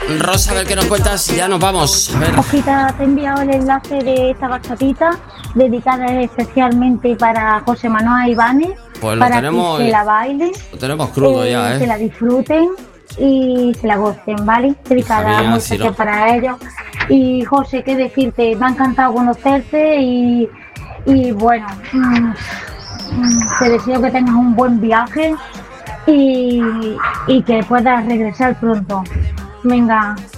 Rosa, a ver qué nos cuentas. Ya nos vamos. A ver. Osquita, te he enviado el enlace de esta bachatita dedicada especialmente para José Manuel Ibáñez. Pues lo para tenemos. que se la bailen. Lo tenemos crudo ya, Se la disfruten y se la gocen, ¿vale? Dedicada muy especial para ellos. Y José, qué decirte, me ha encantado conocerte y bueno, te deseo que tengas un buen viaje y que puedas regresar pronto. Venga,